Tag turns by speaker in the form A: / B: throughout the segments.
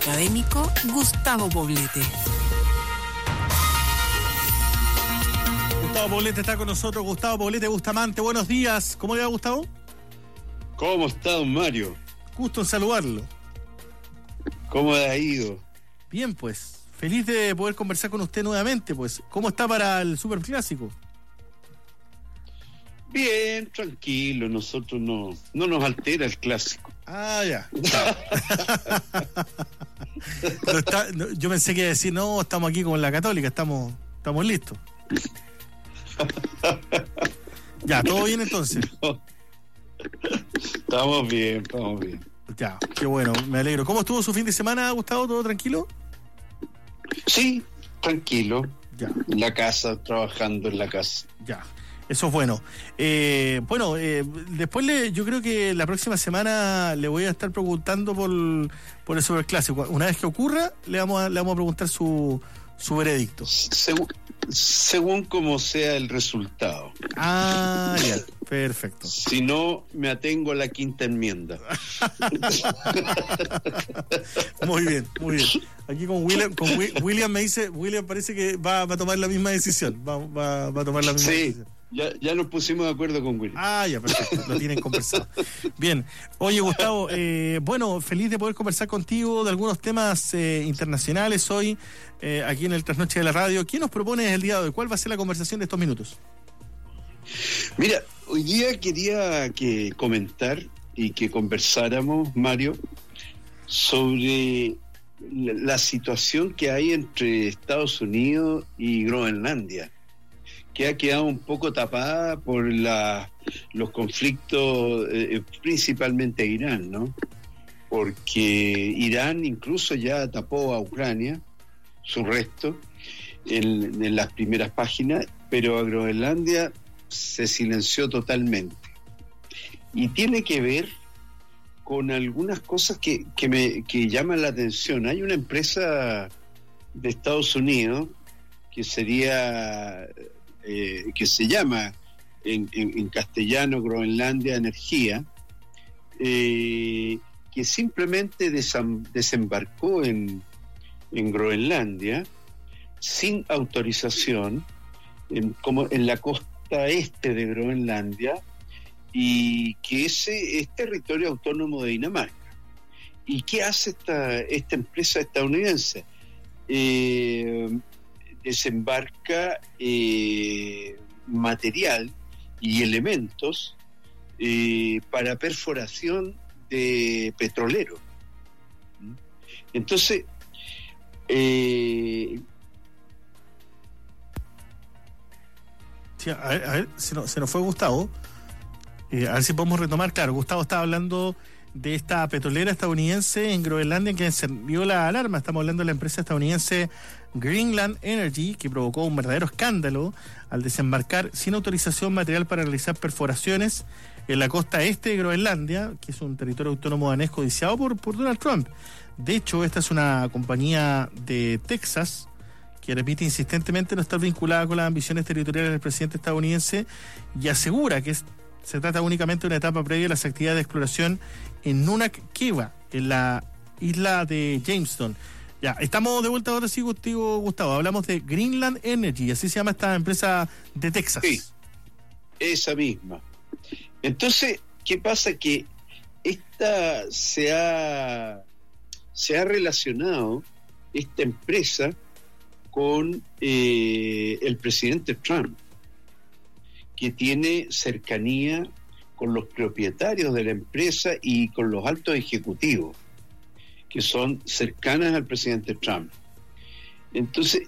A: Académico Gustavo Poblete.
B: Gustavo Poblete está con nosotros. Gustavo Poblete, Bustamante, buenos días. ¿Cómo le va, Gustavo?
C: ¿Cómo está, don Mario?
B: Gusto en saludarlo.
C: ¿Cómo le ha ido?
B: Bien, pues. Feliz de poder conversar con usted nuevamente, pues. ¿Cómo está para el Superclásico?
C: Bien, tranquilo. Nosotros no nos altera el clásico.
B: Ah, ya. Pero yo pensé que iba a decir, no, estamos aquí con la Católica, estamos listos. Ya, ¿todo bien entonces?
C: Estamos bien.
B: Ya, qué bueno, me alegro. ¿Cómo estuvo su fin de semana, Gustavo? ¿Todo tranquilo?
C: Sí, tranquilo.
B: Ya.
C: En la casa, trabajando en la casa.
B: Ya, eso es bueno. Después yo creo que la próxima semana le voy a estar preguntando por el Superclásico. Una vez que ocurra, le vamos a preguntar su veredicto.
C: Según como sea el resultado.
B: Ah, ya, perfecto.
C: Si no, me atengo a la quinta enmienda.
B: Muy bien. Aquí con William me dice, William parece que va a tomar la misma decisión. Va a tomar la misma decisión.
C: Ya nos pusimos de acuerdo con William.
B: Ah, ya, perfecto, lo tienen conversado. Bien, oye, Gustavo, feliz de poder conversar contigo de algunos temas internacionales hoy, aquí en el Trasnoche de la Radio. ¿Quién nos propone el día de hoy? ¿Cuál va a ser la conversación de estos minutos?
C: Mira, hoy día quería comentar y que conversáramos, Mario, sobre la situación que hay entre Estados Unidos y Groenlandia, que ha quedado un poco tapada por los conflictos, principalmente Irán, ¿no? Porque Irán incluso ya tapó a Ucrania, su resto, en las primeras páginas, pero a Groenlandia se silenció totalmente. Y tiene que ver con algunas cosas que llaman la atención. Hay una empresa de Estados Unidos que se llama en castellano Groenlandia Energía, que simplemente desembarcó en Groenlandia sin autorización, como en la costa este de Groenlandia, y que ese es territorio autónomo de Dinamarca. ¿Y qué hace esta empresa estadounidense? Desembarca material y elementos para perforación de petrolero. Entonces,
B: sí, a ver, se nos fue Gustavo. A ver si podemos retomar. Claro, Gustavo estaba hablando de esta petrolera estadounidense en Groenlandia que encendió la alarma. Estamos hablando de la empresa estadounidense Greenland Energy, que provocó un verdadero escándalo al desembarcar sin autorización material para realizar perforaciones en la costa este de Groenlandia, que es un territorio autónomo danés codiciado por Donald Trump. De hecho, esta es una compañía de Texas que repite insistentemente no estar vinculada con las ambiciones territoriales del presidente estadounidense y asegura que se trata únicamente de una etapa previa a las actividades de exploración en Nunak Keva, en la isla de Jamestown. Ya, estamos de vuelta ahora sí contigo, Gustavo. Hablamos de Greenland Energy, así se llama esta empresa de Texas.
C: Sí, esa misma. Entonces, ¿qué pasa? Que esta se ha relacionado, esta empresa, con el presidente Trump, que tiene cercanía con los propietarios de la empresa y con los altos ejecutivos, que son cercanas al presidente Trump. Entonces,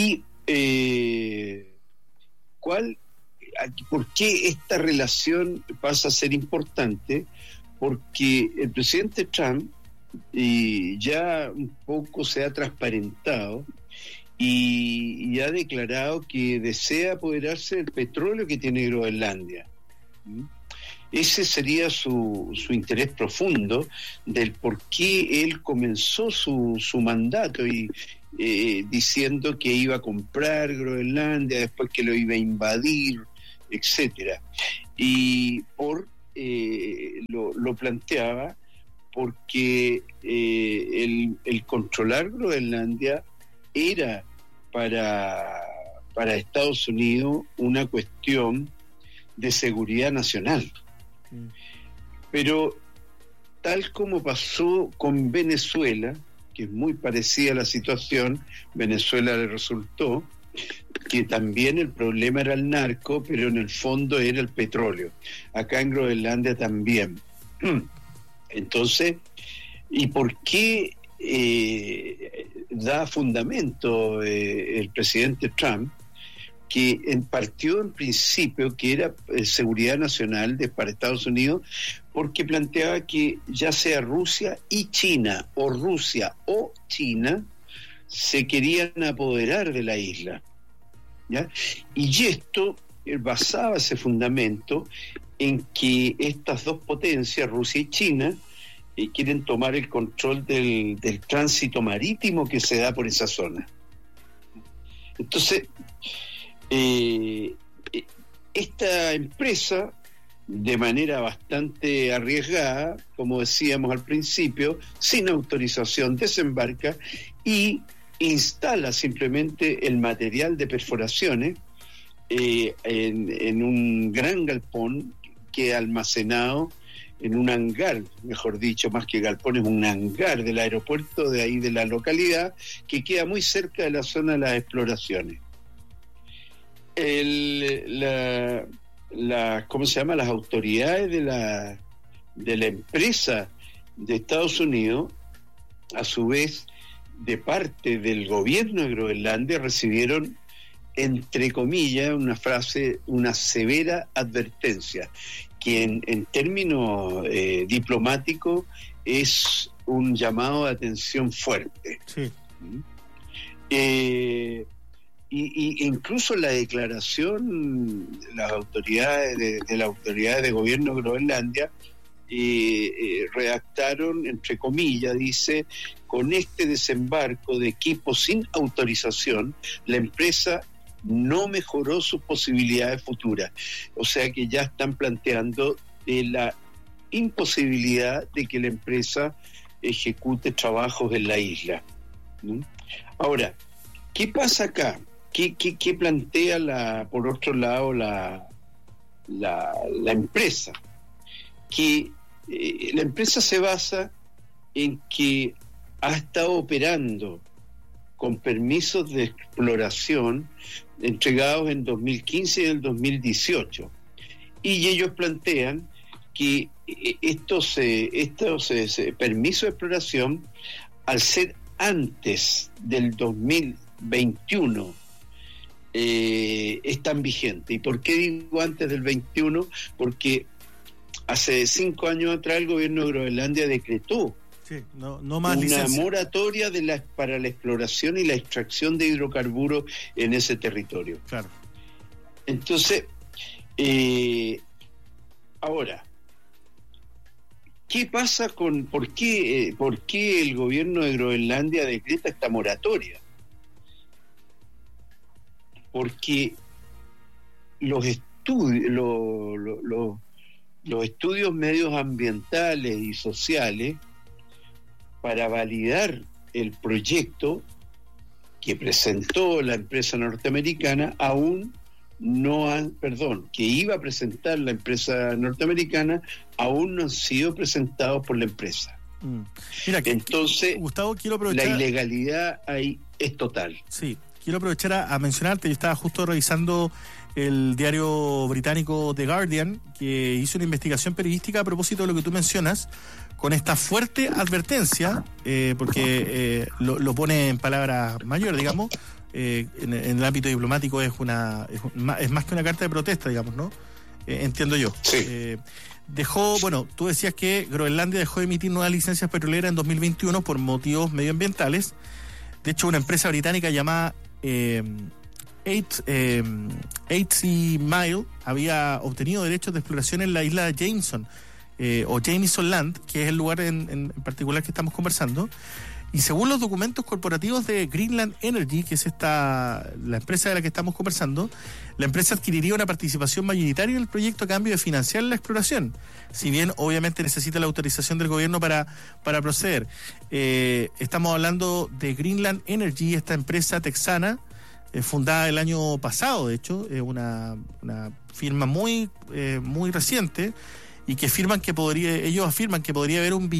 C: ¿por qué esta relación pasa a ser importante? Porque el presidente Trump ya un poco se ha transparentado y ha declarado que desea apoderarse del petróleo que tiene Groenlandia. Ese sería su interés profundo del por qué él comenzó su mandato y diciendo que iba a comprar Groenlandia, después que lo iba a invadir, etcétera. Y lo planteaba porque el controlar Groenlandia era para Estados Unidos una cuestión de seguridad nacional. Pero tal como pasó con Venezuela, que es muy parecida a la situación, Venezuela le resultó que también el problema era el narco, pero en el fondo era el petróleo. Acá en Groenlandia también. Entonces, ¿y por qué da fundamento el presidente Trump que partió en principio que era seguridad nacional para Estados Unidos, porque planteaba que ya sea Rusia y China, o Rusia o China, se querían apoderar de la isla, ¿ya? Y esto basaba ese fundamento en que estas dos potencias, Rusia y China, quieren tomar el control del tránsito marítimo que se da por esa zona. Entonces, esta empresa, de manera bastante arriesgada, como decíamos al principio, sin autorización, desembarca y instala simplemente el material de perforaciones en un gran galpón que almacenado en un hangar, mejor dicho, más que galpón, es un hangar del aeropuerto de ahí de la localidad, que queda muy cerca de la zona de las exploraciones. ¿Cómo se llama? Las autoridades de la empresa de Estados Unidos, a su vez, de parte del gobierno de Groenlandia, recibieron, entre comillas, una severa advertencia, que en términos diplomáticos es un llamado de atención fuerte.
B: Sí.
C: Y incluso la declaración de las autoridades de gobierno de Groenlandia redactaron, entre comillas, dice: con este desembarco de equipos sin autorización, la empresa no mejoró sus posibilidades futuras. O sea que ya están planteando la imposibilidad de que la empresa ejecute trabajos en la isla. Ahora, ¿qué pasa acá? ¿Qué plantea por otro lado la empresa? Que la empresa se basa en que ha estado operando con permisos de exploración entregados en 2015 y en el 2018. Y ellos plantean que estos permisos de exploración, al ser antes del 2021, están vigentes. ¿Y por qué digo antes del 21? Porque hace 5 años atrás el gobierno de Groenlandia decretó
B: no más
C: una
B: licencia.
C: moratoria para la exploración y la extracción de hidrocarburos en ese territorio.
B: Claro.
C: Entonces, ahora, ¿qué pasa por qué el gobierno de Groenlandia decreta esta moratoria? Porque los estudios medioambientales y sociales para validar el proyecto que presentó la empresa norteamericana que iba a presentar la empresa norteamericana, aún no han sido presentados por la empresa.
B: Mira,
C: entonces,
B: Gustavo, quiero aprovechar...
C: la ilegalidad ahí es total.
B: Sí, quiero aprovechar a mencionarte, yo estaba justo revisando el diario británico The Guardian, que hizo una investigación periodística a propósito de lo que tú mencionas, con esta fuerte advertencia, porque lo pone en palabras mayores, digamos, en el ámbito diplomático es más que una carta de protesta, digamos, ¿no? Entiendo yo.
C: Sí.
B: Tú decías que Groenlandia dejó de emitir nuevas licencias petroleras en 2021 por motivos medioambientales. De hecho, una empresa británica llamada 8C Mile había obtenido derechos de exploración en la isla de Jameson, o Jameson Land, que es el lugar en particular que estamos conversando, Y según los documentos corporativos de Greenland Energy, que es la empresa de la que estamos conversando, la empresa adquiriría una participación mayoritaria en el proyecto a cambio de financiar la exploración, si bien obviamente necesita la autorización del gobierno para proceder. Estamos hablando de Greenland Energy, esta empresa texana, fundada el año pasado, de hecho, una firma muy reciente, y que ellos afirman que podría haber un